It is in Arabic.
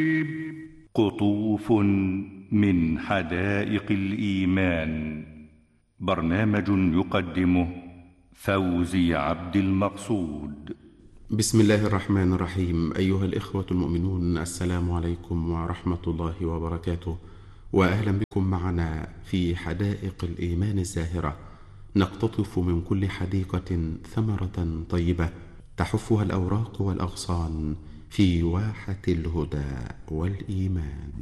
قطوف من حدائق الإيمان. برنامج يقدمه فوزي عبد المقصود. بسم الله الرحمن الرحيم. أيها الإخوة المؤمنون، السلام عليكم ورحمة الله وبركاته، وأهلا بكم معنا في حدائق الإيمان الزاهرة. نقتطف من كل حديقة ثمرة طيبة تحفها الأوراق والأغصان في واحة الهدى والإيمان.